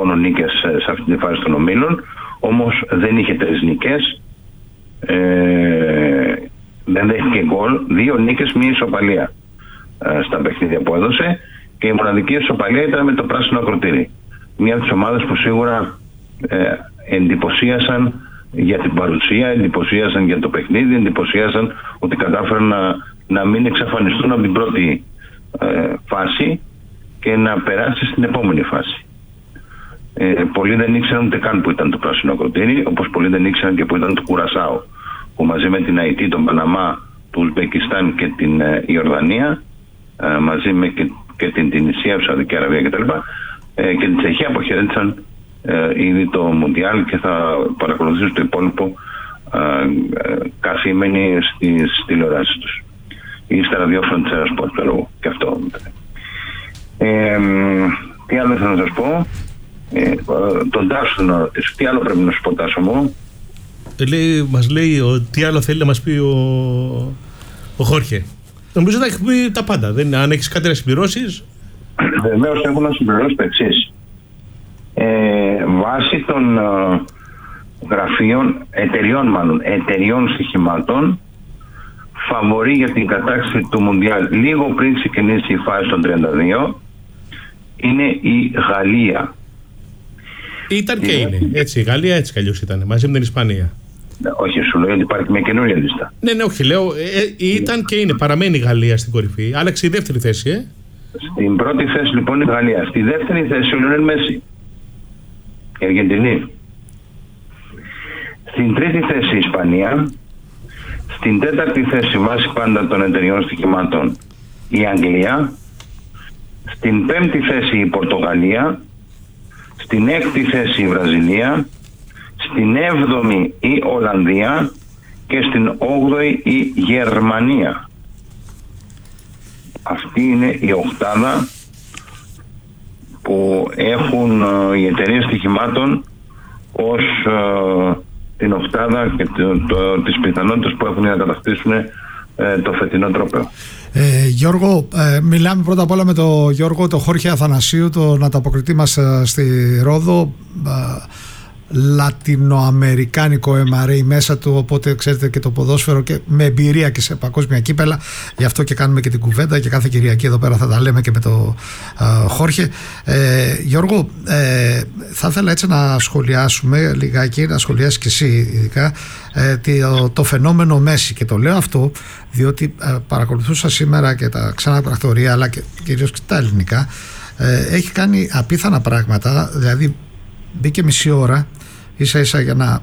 μόνο νίκες σε αυτή τη φάση των ομίλων, όμως δεν είχε 3 νίκες, δεν δέχτηκε γκολ, 2 νίκες, 1 ισοπαλία στα παιχνίδια που έδωσε, και η μοναδική ισοπαλία ήταν με το Πράσινο Ακροτήρι. Μια από τις ομάδες που σίγουρα εντυπωσίασαν για την παρουσία, εντυπωσίασαν για το παιχνίδι, εντυπωσίασαν ότι κατάφεραν να μην εξαφανιστούν από την πρώτη φάση και να περάσει στην επόμενη φάση. Πολλοί δεν ήξεραν ούτε καν που ήταν το Πράσινο Ακροτήρι, όπως πολλοί δεν ήξεραν και που ήταν το Κουρασάο, που μαζί με την Αϊτή, τον Παναμά, του Ουσμπεκιστάν και την Ιορδανία, μαζί με και την Τινησία, τη Σαουδική Αραβία κτλ. Και την Τσεχία αποχαιρέτησαν ήδη το Μουντιάλ και θα παρακολουθήσουν το υπόλοιπο καθήμενοι στις τηλεοράσεις τους ή στα ραδιόφωνα της Αεροσπορτ, ξέρω και αυτό. Τι άλλο θέλω να σας πω, τον Τάσο να ρωτήσω, τι άλλο πρέπει να σου πω, Τάσο μου? Μας λέει τι άλλο θέλει να μας πει ο Χόρχε. Νομίζω ότι έχει πει τα πάντα. Αν έχεις κάτι να συμπληρώσεις. Βεβαίως έχω να συμπληρώσω το εξής. Βάσει των γραφείων, εταιριών στοιχημάτων, φαβορί για την κατάκτηση του Μουντιάλ λίγο πριν ξεκινήσει η φάση των 32 είναι η Γαλλία. Ήταν και είναι. Έτσι, η Γαλλία έτσι κι αλλιώς ήταν, μαζί με την Ισπανία. Όχι, σου λέω ότι υπάρχει μια καινούργια λίστα. Ναι, όχι, λέω ήταν και είναι. Παραμένει η Γαλλία στην κορυφή. Άλλαξε η δεύτερη θέση, Στην πρώτη θέση λοιπόν η Γαλλία. Στη δεύτερη θέση ο Λιονέλ Μέση, η Αργεντινή. Στην τρίτη θέση η Ισπανία. Στην τέταρτη θέση, βάσει πάντα των εταιριών στοιχημάτων, η Αγγλία. Στην πέμπτη θέση η Πορτογαλία. Στην έκτη θέση η Βραζιλία. Στην 7η η Ολλανδία και στην 8η η Γερμανία. Αυτή είναι η οκτάδα που έχουν οι εταιρείες στοιχημάτων ως την οκτάδα και τις πιθανότητες που έχουν να κατακτήσουν το φετινό τρόπαιο. Γιώργο, μιλάμε πρώτα απ' όλα με τον Γιώργο, τον Χόρχε Αθανασίου, τον ανταποκριτή μας στη Ρόδο. Λατινοαμερικάνικο MRA μέσα του, οπότε ξέρετε και το ποδόσφαιρο και με εμπειρία και σε παγκόσμια κύπελα, γι' αυτό και κάνουμε και την κουβέντα και κάθε Κυριακή εδώ πέρα θα τα λέμε και με το Χόρχε. Γιώργο, θα ήθελα έτσι να σχολιάσουμε λιγάκι, να σχολιάσεις και εσύ ειδικά το φαινόμενο Μέση, και το λέω αυτό διότι παρακολουθούσα σήμερα και τα ξένα πρακτορία αλλά και κυρίως και τα ελληνικά. Έχει κάνει απίθανα πράγματα, δηλαδή μπήκε μισή ώρα ίσα ίσα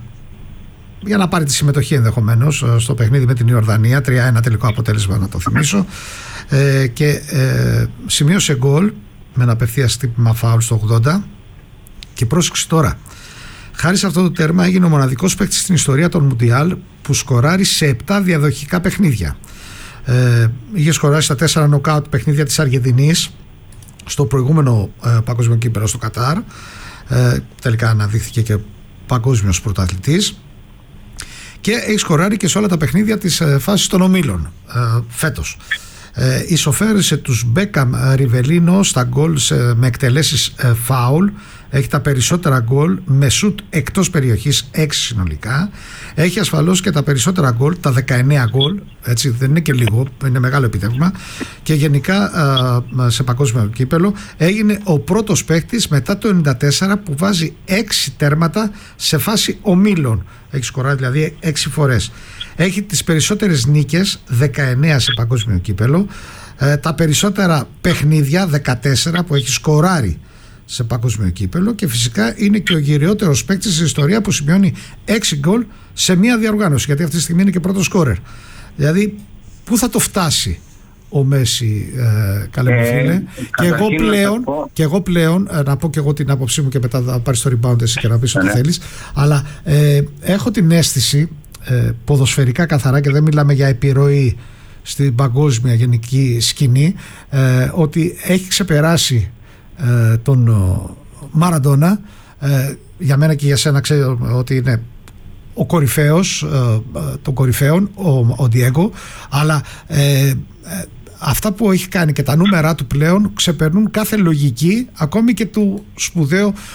για να πάρει τη συμμετοχή ενδεχομένως στο παιχνίδι με την Ιορδανία, 3-1 τελικό αποτέλεσμα να το θυμίσω, και σημείωσε γκολ με ένα απευθείας τύπημα φάουλ στο 80, και πρόσεξε τώρα, χάρη σε αυτό το τέρμα έγινε ο μοναδικός παίκτης στην ιστορία των Μουντιάλ που σκοράρει σε 7 διαδοχικά παιχνίδια. Είχε σκοράρει στα 4 νοκάουτ παιχνίδια της Αργεντινής στο προηγούμενο παγκόσμιο κύπελλο στο Κατάρ. Τελικά αναδείχθηκε και παγκόσμιος πρωταθλητής, και έχει σκοράρει και σε όλα τα παιχνίδια της φάσης των ομίλων φέτος. Ισοφέρισε τους Μπέκαμ Ριβελίνο στα γκολ με εκτελέσεις φάουλ. Έχει τα περισσότερα γκολ με σουτ εκτός περιοχής, 6 συνολικά. Έχει ασφαλώς και τα περισσότερα γκολ, τα 19 γκολ, έτσι δεν είναι και λίγο, είναι μεγάλο επιτεύγμα. Και γενικά σε παγκόσμιο κύπελλο έγινε ο πρώτος παίκτης μετά το 1994 που βάζει 6 τέρματα σε φάση ομίλων. Έχει σκοράρει δηλαδή 6 φορές. Έχει τις περισσότερες νίκες, 19 σε παγκόσμιο κύπελλο. Τα περισσότερα παιχνίδια, 14 που έχει σκοράρει σε παγκόσμιο κύπελλο, και φυσικά είναι και ο γυριότερος παίκτης στην ιστορία που σημειώνει 6 γκολ σε μία διοργάνωση, γιατί αυτή τη στιγμή είναι και πρώτος σκόρερ. Δηλαδή πού θα το φτάσει ο Μέση, καλέ μου φίλε, και εγώ πλέον να πω και εγώ την άποψή μου και μετά θα πάρεις το rebound εσύ και να πεις ό,τι θέλεις, αλλά έχω την αίσθηση ποδοσφαιρικά καθαρά, και δεν μιλάμε για επιρροή στην παγκόσμια γενική σκηνή, ότι έχει ξεπεράσει τον Μαραντόνα. Για μένα και για σένα ξέρω ότι είναι ο κορυφαίος των κορυφαίων, ο Ντιέγκο, αλλά αυτά που έχει κάνει και τα νούμερα του πλέον ξεπερνούν κάθε λογική, ακόμη και του σπουδαίου